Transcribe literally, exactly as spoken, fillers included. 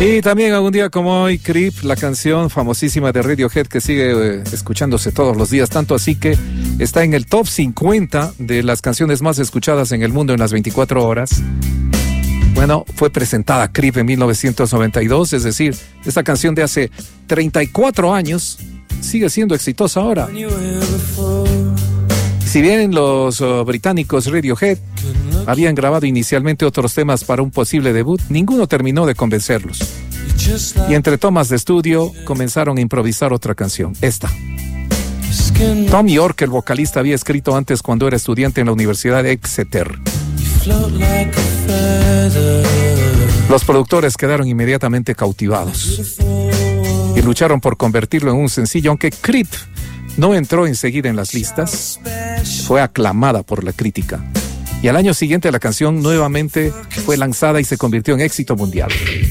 Y también un día como hoy, Creep, la canción famosísima de Radiohead que sigue eh, escuchándose todos los días, tanto así que está en el top cincuenta de las canciones más escuchadas en el mundo en las veinticuatro horas. Bueno, fue presentada Creep en mil novecientos noventa y dos, es decir, esta canción de hace treinta y cuatro años sigue siendo exitosa ahora. Si bien los uh, británicos Radiohead habían grabado inicialmente otros temas para un posible debut, ninguno terminó de convencerlos. Y entre tomas de estudio comenzaron a improvisar otra canción, esta. Tom York, el vocalista, había escrito antes cuando era estudiante en la Universidad de Exeter. Los productores quedaron inmediatamente cautivados y lucharon por convertirlo en un sencillo, aunque Creep no entró enseguida en las listas, fue aclamada por la crítica. Y al año siguiente la canción nuevamente fue lanzada y se convirtió en éxito mundial.